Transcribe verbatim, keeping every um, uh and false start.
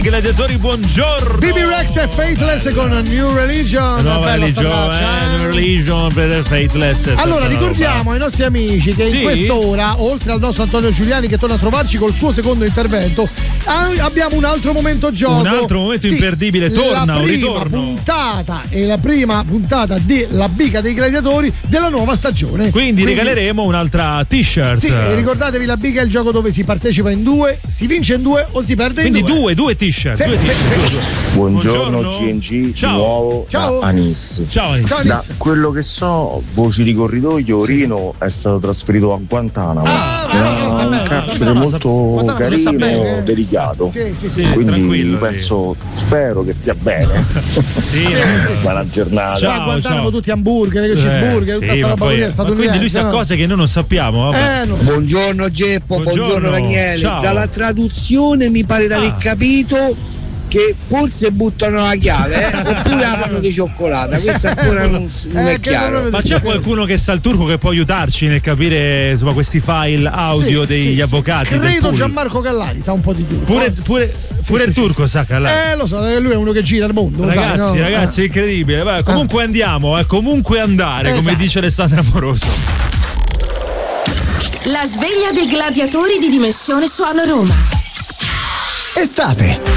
Gladiatori, buongiorno. B B Rex e Faithless con New Religion. Nuova religione, eh, New Religion per Faithless. Allora ricordiamo roba. ai nostri amici che sì? in quest'ora, oltre al nostro Antonio Giuliani che torna a trovarci col suo secondo intervento, abbiamo un altro momento gioco. Un altro momento sì, imperdibile, torna, un ritorno. Puntata è la prima puntata della Bica dei Gladiatori della nuova stagione. Quindi, Quindi regaleremo un'altra t-shirt. Sì, e ricordatevi, la Bica è il gioco dove si partecipa in due, si vince in due o si perde in Quindi due. Quindi due, due t-shirt. Sì, sì, due t-shirt. sì, sì. Buongiorno, Buongiorno G N G, Ciao. di nuovo Ciao. da Anis. Ciao Anis. Ciao, Da Anis. quello che so, voci di corridoio, sì. Rino è stato trasferito a Guantanamo. Ah, è no, no, un carcere molto carino, delicato. Sì, sì, sì. Quindi penso, spero che stia bene. Sì, buona giornata. Ciao, a Guantanamo tutti hamburger, cheeseburger, eh, tutta sì, sta roba poi, lì, quindi lui sa no? cose che noi non sappiamo. Eh, no. Buongiorno Geppo, buongiorno, buongiorno Daniele. Ciao. Dalla traduzione mi pare di aver ah. capito che forse buttano la chiave, eh? Oppure aprono di cioccolata. Questo ancora non, non eh, è chiaro. Ma c'è qualcuno che sa il turco che può aiutarci nel capire insomma questi file audio sì, degli sì, avvocati? Sì. Credo Gianmarco Callari sa un po' di turco. Pure, pure, pure sì, il turco sì. sa Callari. Eh lo so, lui è uno che gira il mondo. Ragazzi, sai, no? ragazzi, è incredibile. Vabbè, comunque ah. andiamo, eh, comunque andare, esatto. come dice Alessandra Amoroso. La sveglia dei gladiatori di Dimensione Suono Roma. Estate.